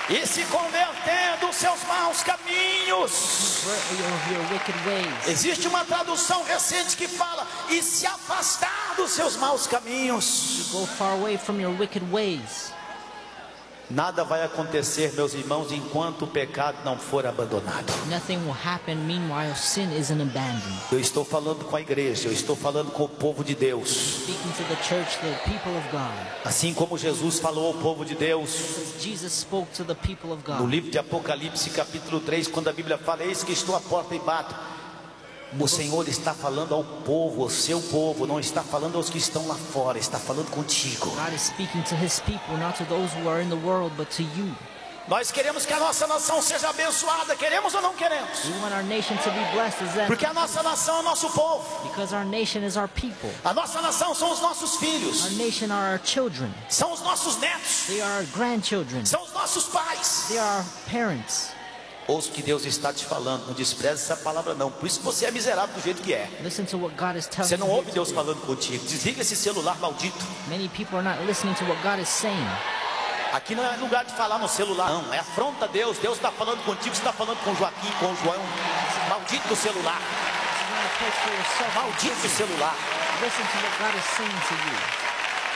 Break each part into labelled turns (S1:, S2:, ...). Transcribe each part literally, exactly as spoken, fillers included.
S1: e se converter dos seus maus caminhos.
S2: Of your wicked ways.
S1: Existe uma tradução recente que fala: e se afastar dos seus maus caminhos.
S2: Go far away from your wicked ways.
S1: Nada vai acontecer, meus irmãos, enquanto o pecado não for abandonado.
S2: Nothing will happen meanwhile sin isn't abandoned.
S1: Eu estou falando com a igreja, eu estou falando com o povo de Deus.
S2: Speaking to the church, the people of God.
S1: Assim como Jesus falou ao povo de Deus.
S2: Jesus spoke to the people of God.
S1: No livro de Apocalipse, capítulo três, quando a Bíblia fala: eis que estou à porta e bato. O Senhor está falando ao povo, ao seu povo, não está falando aos que estão lá fora, está falando contigo.
S2: God is speaking to his people, not to those who are in the world, but to you.
S1: Nós queremos que a nossa nação seja abençoada, queremos ou não queremos?
S2: We want our nation to be blessed, is that?
S1: Porque a nossa nação é o nosso povo.
S2: Because our nation is our people.
S1: A nossa nação são os nossos filhos.
S2: Our nation are our children.
S1: São os nossos netos.
S2: They are our grandchildren.
S1: São os nossos pais.
S2: They are our parents.
S1: Ouça o que Deus está te falando, não despreze essa palavra não. Por isso você é miserável do jeito que é.
S2: Listen to what God is telling
S1: Você não
S2: you.
S1: ouve Deus falando contigo. Desliga esse celular maldito.
S2: Many people are not listening to what God is saying.
S1: Aqui não é lugar de falar no celular, não. É afronta a Deus. Deus está falando contigo, você está falando com o Joaquim, com o João. Maldito do celular. Maldito do celular.
S2: Listen to what God is saying to you.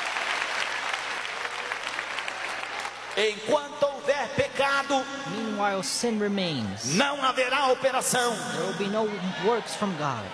S1: Enquanto houver pecado,
S2: meanwhile sin remains.
S1: Não haverá operação.
S2: There will be no works from God.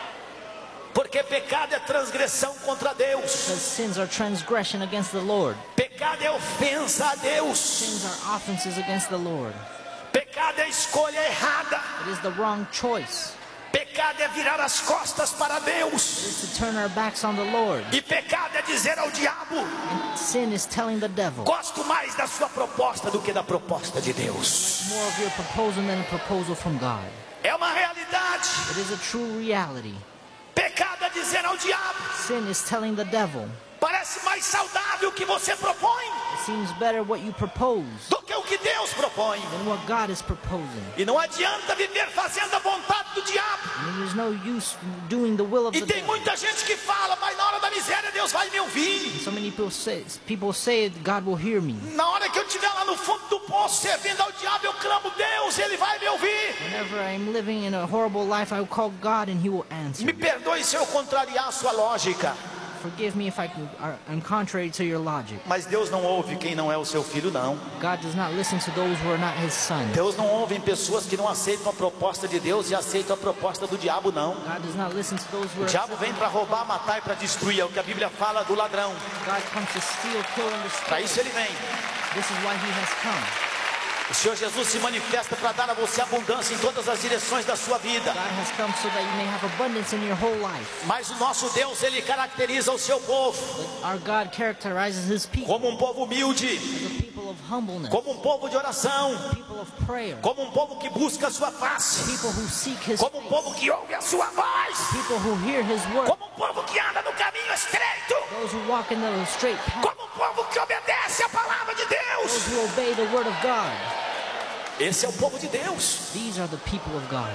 S1: Porque pecado é transgressão contra Deus.
S2: Because sins are transgression against the Lord.
S1: Pecado é ofensa a Deus.
S2: Sins are offenses against the Lord.
S1: Pecado é escolha errada.
S2: It is the wrong choice.
S1: Pecado é virar as costas para Deus.
S2: It is to turn our backs on the Lord.
S1: E pecado é dizer ao diabo:
S2: and sin is telling the devil,
S1: gosto mais da sua proposta do que da proposta de Deus.
S2: More of your proposal than a proposal from God.
S1: É uma realidade.
S2: It is a true reality.
S1: Pecado é dizer ao diabo:
S2: sin is telling the devil,
S1: parece mais saudável o que você propõe.
S2: It seems better what you propose
S1: do que o que Deus propõe.
S2: Than what God is proposing.
S1: E não adianta viver fazendo a vontade do diabo.
S2: And there's no use doing the will of
S1: e
S2: the
S1: tem
S2: devil.
S1: muita gente que fala, mas na hora da miséria Deus vai me ouvir.
S2: And so many people say, people say God will hear me.
S1: Na hora que eu estiver lá no fundo do poço servindo ao diabo, eu clamo Deus, Ele vai me ouvir.
S2: Whenever I'm living in a horrible life, I will call God and He will answer.
S1: Me perdoe se eu contrariar a sua lógica.
S2: Forgive me if I am contrary to your logic.
S1: Mas Deus não ouve quem não é o seu filho, não.
S2: God does not listen to those who are not His son.
S1: Deus não ouve em pessoas que não aceitam a proposta de Deus e aceitam a proposta do diabo, não.
S2: God does not listen to those who
S1: o
S2: are
S1: diabo vem para roubar, matar e para destruir. É o que a Bíblia fala do ladrão.
S2: God comes to steal, kill and destroy.
S1: Para isso ele vem.
S2: This is why He has come.
S1: O Senhor Jesus se manifesta para dar a você abundância em todas as direções da sua vida.
S2: God has come so that you may have abundance in your whole life.
S1: Mas o nosso Deus, Ele caracteriza o seu povo.
S2: But our God characterizes His people.
S1: Como um povo humilde.
S2: As a people of humbleness.
S1: Como um povo de oração.
S2: People of prayer.
S1: Como um povo que busca a sua face.
S2: People who seek His
S1: Como um povo que ouve a sua voz.
S2: People who hear His word.
S1: Como um povo que anda no caminho estreito.
S2: Those who walk in the straight path.
S1: Como um povo que obedece a palavra de Deus.
S2: Those who obey the word of God.
S1: Esse é o povo de Deus.
S2: These are the people of God.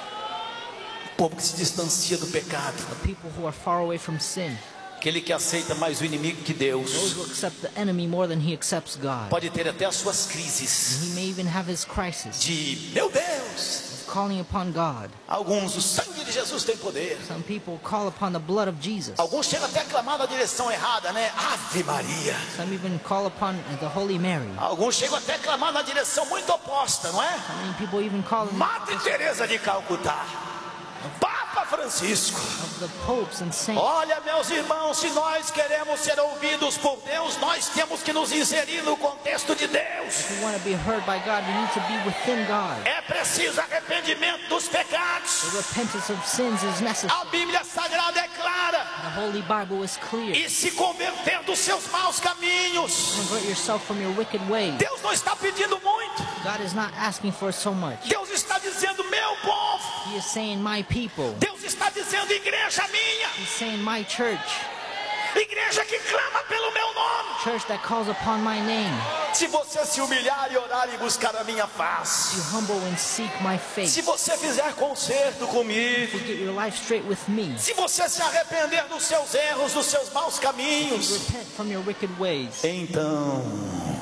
S1: O povo que se distancia do pecado.
S2: The people who are far away from sin.
S1: Aquele que aceita mais o inimigo que Deus.
S2: Those who accept the enemy more than he accepts God.
S1: Pode ter até as suas crises.
S2: And he may even have his crisis.
S1: De meu Deus.
S2: Calling upon God.
S1: Alguns, o sangue de Jesus tem poder.
S2: Some people call upon the blood of Jesus.
S1: Alguns chegam até a clamar na direção errada, né? Ave Maria.
S2: Some even call upon the Holy Mary.
S1: Alguns chegam até a clamar na direção muito oposta, não é?
S2: Some many people even call
S1: Madre Teresa de Calcutá. Papa Francisco.
S2: Of the popes and saints.
S1: Olha, meus irmãos, se nós queremos ser ouvidos por Deus, nós temos que nos inserir no contexto de Deus.
S2: If we want to be heard by God, we need to be within God.
S1: É preciso arrependimento dos pecados.
S2: The repentance of sins is necessary.
S1: A Bíblia Sagrada é clara.
S2: The Holy Bible is clear.
S1: E se converter dos seus maus caminhos.
S2: Convert yourself from your wicked ways.
S1: Deus não está pedindo muito.
S2: God is not asking for so much.
S1: Deus está dizendo, meu povo.
S2: He is saying, my people.
S1: Deus está dizendo, igreja minha.
S2: He's saying, my church.
S1: Igreja que clama pelo meu nome.
S2: Church that calls upon my name.
S1: Se você se humilhar e orar e buscar a minha face.
S2: You humble and seek my face.
S1: Se você fizer conserto comigo.
S2: Get your life straight with me.
S1: Se você se arrepender dos seus erros, dos seus maus caminhos.
S2: Repent from your wicked ways.
S1: Então